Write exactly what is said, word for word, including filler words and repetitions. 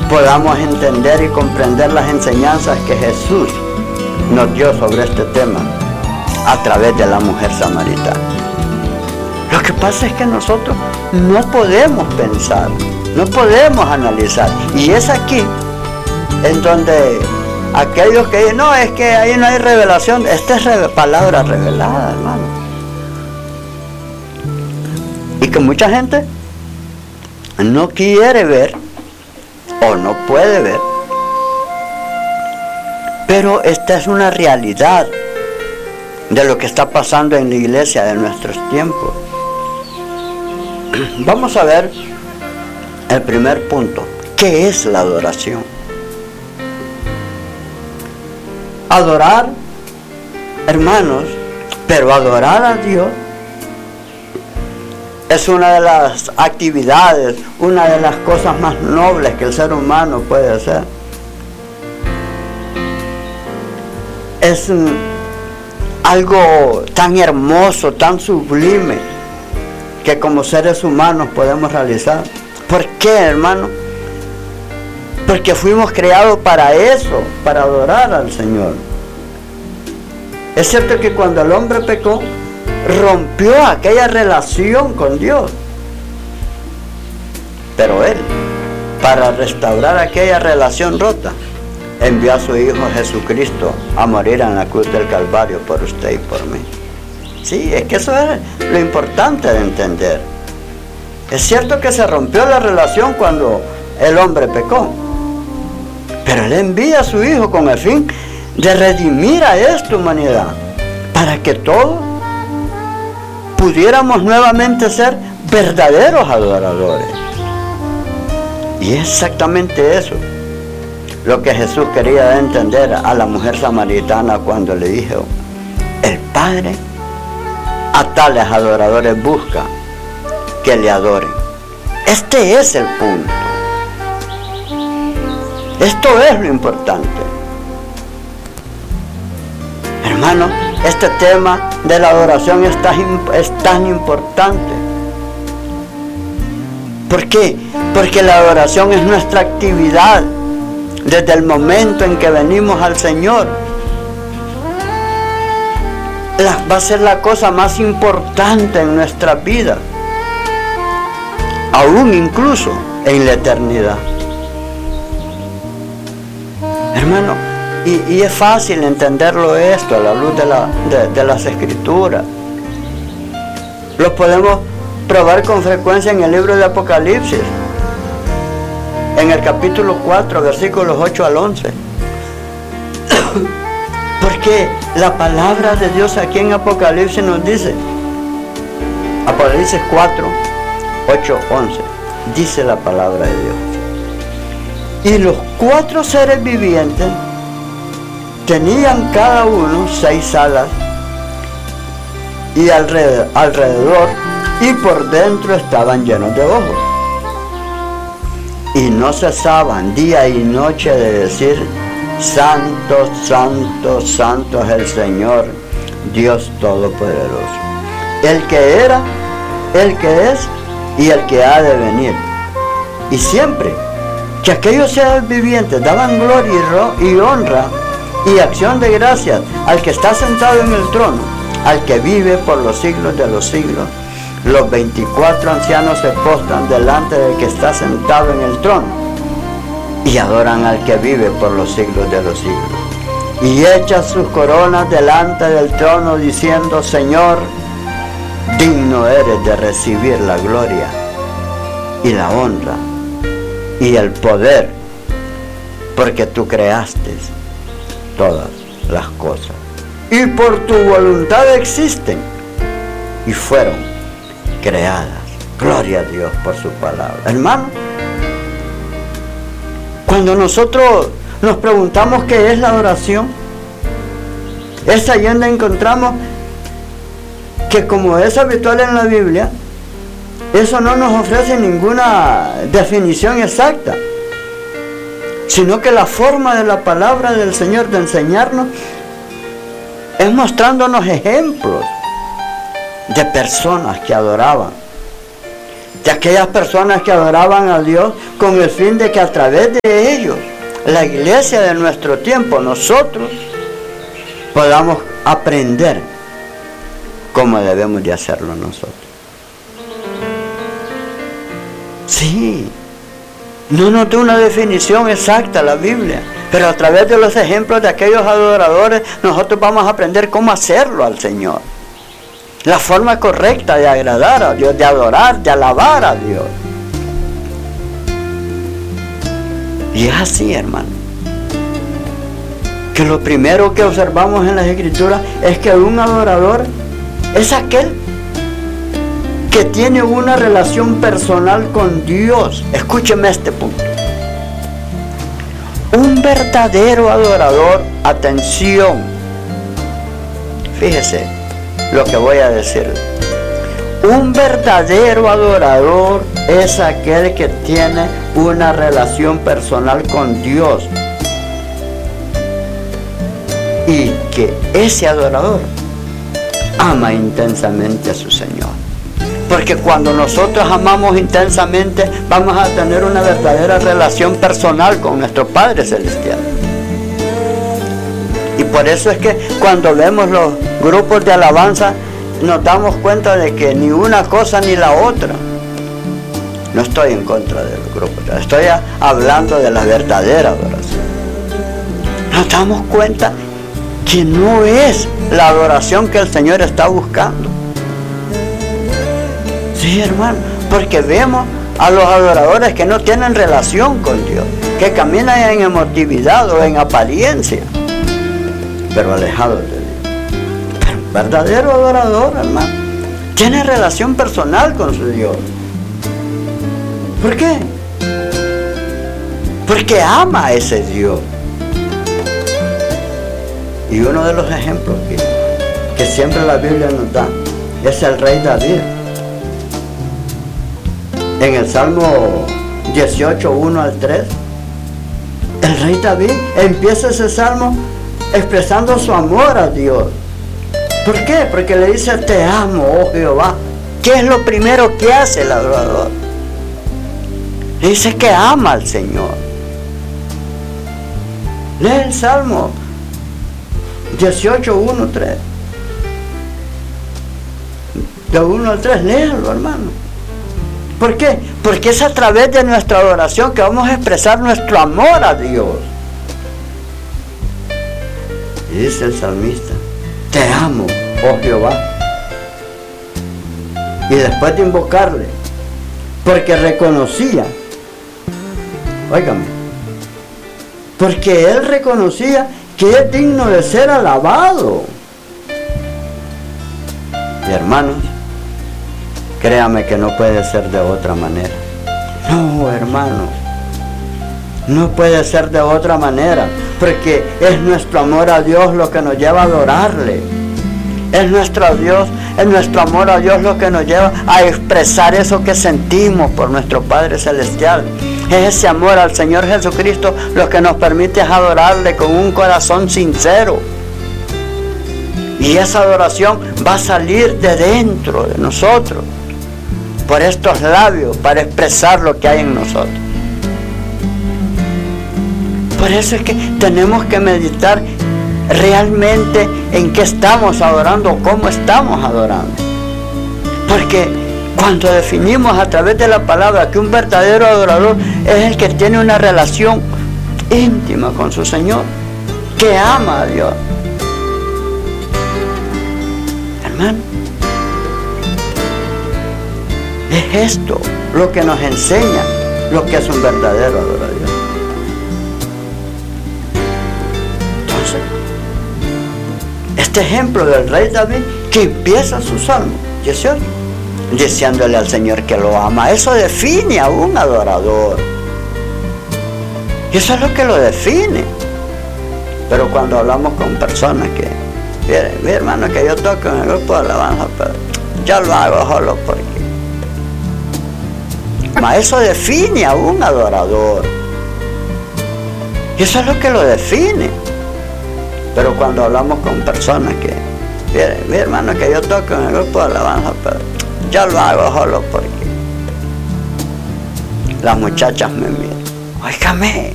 podamos entender y comprender las enseñanzas que Jesús nos dio sobre este tema a través de la mujer samaritana. Lo que pasa es que nosotros no podemos pensar, no podemos analizar, y es aquí en donde aquellos que dicen, no, es que ahí no hay revelación, esta es re- palabra revelada, hermano. Y que mucha gente no quiere ver o no puede ver, pero esta es una realidad de lo que está pasando en la iglesia de nuestros tiempos. Vamos a ver el primer punto. ¿Qué es la adoración? Adorar, hermanos, pero adorar a Dios es una de las actividades, una de las cosas más nobles que el ser humano puede hacer. Es um, algo tan hermoso, tan sublime, que como seres humanos podemos realizar. ¿Por qué, hermano? Porque fuimos creados para eso, para adorar al Señor. Es cierto que cuando el hombre pecó, rompió aquella relación con Dios. Pero Él, para restaurar aquella relación rota, envió a su Hijo Jesucristo a morir en la cruz del Calvario por usted y por mí. Sí, es que eso es lo importante de entender. Es cierto que se rompió la relación cuando el hombre pecó, pero Él envía a su Hijo con el fin de redimir a esta humanidad, para que todos pudiéramos nuevamente ser verdaderos adoradores. Y es exactamente eso lo que Jesús quería entender a la mujer samaritana cuando le dijo: el Padre a tales adoradores busca que le adoren. Este es el punto. Esto es lo importante. Hermano, este tema de la adoración es tan, es tan importante. ¿Por qué? Porque la adoración es nuestra actividad desde el momento en que venimos al Señor. La, va a ser la cosa más importante en nuestra vida, aún incluso en la eternidad. Hermano, y, y es fácil entenderlo esto a la luz de, la, de, de las Escrituras. Lo podemos probar con frecuencia en el libro de Apocalipsis, en el capítulo cuatro, versículos ocho al once. Porque la palabra de Dios aquí en Apocalipsis nos dice, Apocalipsis cuatro, ocho, once, dice la palabra de Dios: y los cuatro seres vivientes tenían cada uno seis alas, y alrededor, alrededor y por dentro estaban llenos de ojos, y no cesaban día y noche de decir: santo, santo, santo es el Señor, Dios Todopoderoso, el que era, el que es y el que ha de venir. Y siempre que aquellos seres vivientes daban gloria y honra y acción de gracias al que está sentado en el trono, al que vive por los siglos de los siglos, los veinticuatro ancianos se postran delante del que está sentado en el trono y adoran al que vive por los siglos de los siglos, y echan sus coronas delante del trono diciendo: Señor, digno eres de recibir la gloria y la honra y el poder, porque tú creaste todas las cosas y por tu voluntad existen y fueron creadas. Gloria a Dios por su palabra. Hermano, cuando nosotros nos preguntamos qué es la adoración, es ahí donde encontramos que, como es habitual en la Biblia, eso no nos ofrece ninguna definición exacta, sino que la forma de la palabra del Señor de enseñarnos es mostrándonos ejemplos de personas que adoraban, de aquellas personas que adoraban a Dios con el fin de que a través de ellos, la iglesia de nuestro tiempo, nosotros, podamos aprender cómo debemos de hacerlo nosotros. Sí, no nos da una definición exacta la Biblia, pero a través de los ejemplos de aquellos adoradores, nosotros vamos a aprender cómo hacerlo al Señor. La forma correcta de agradar a Dios, de adorar, de alabar a Dios. Y es así, hermano, que lo primero que observamos en las Escrituras es que un adorador es aquel que tiene una relación personal con Dios. Escúcheme este punto. Un verdadero adorador, atención, fíjese lo que voy a decir. Un verdadero adorador es aquel que tiene una relación personal con Dios y que ese adorador ama intensamente a su Señor. Porque cuando nosotros amamos intensamente, vamos a tener una verdadera relación personal con nuestro Padre Celestial. Y por eso es que cuando vemos los grupos de alabanza, nos damos cuenta de que ni una cosa ni la otra. No estoy en contra de los grupos, estoy hablando de la verdadera adoración. Nos damos cuenta que no es la adoración que el Señor está buscando. Sí, hermano, porque vemos a los adoradores que no tienen relación con Dios, que caminan en emotividad o en apariencia, pero alejados de Dios. Pero un verdadero adorador, hermano, tiene relación personal con su Dios. ¿Por qué? Porque ama a ese Dios. Y uno de los ejemplos que, que siempre la Biblia nos da es el rey David. En el Salmo dieciocho, uno al tres, el rey David empieza ese salmo expresando su amor a Dios. ¿Por qué? Porque le dice: te amo, oh Jehová. ¿Qué es lo primero que hace el adorador? Le dice que ama al Señor. Lee el Salmo dieciocho, uno, tres. De uno al tres, léalo, hermano. ¿Por qué? Porque es a través de nuestra adoración que vamos a expresar nuestro amor a Dios. Y dice el salmista: te amo, oh Jehová. Y después de invocarle, porque reconocía, óigame, porque él reconocía que es digno de ser alabado. Y hermanos, créame que no puede ser de otra manera. No, hermano, no puede ser de otra manera, porque es nuestro amor a Dios lo que nos lleva a adorarle. Es nuestro Dios, es nuestro amor a Dios lo que nos lleva a expresar eso que sentimos por nuestro Padre Celestial. Es ese amor al Señor Jesucristo lo que nos permite adorarle con un corazón sincero. Y esa adoración va a salir de dentro de nosotros, por estos labios, para expresar lo que hay en nosotros. Por eso es que tenemos que meditar realmente en qué estamos adorando, cómo estamos adorando. Porque cuando definimos a través de la palabra que un verdadero adorador es el que tiene una relación íntima con su Señor, que ama a Dios. Hermano, es esto lo que nos enseña lo que es un verdadero adorador. Entonces, este ejemplo del rey David, que empieza su salmo dieciocho diciéndole al Señor que lo ama, eso define a un adorador. Y eso es lo que lo define. Pero cuando hablamos con personas que, mire, mi hermano, que yo toco en el grupo de alabanza, pero yo lo hago solo porque. Eso define a un adorador. Y eso es lo que lo define. Pero cuando hablamos con personas que, mire, mi hermano, que yo toco en el grupo de alabanza, pero yo lo hago solo porque. Las muchachas me miran. Óigame,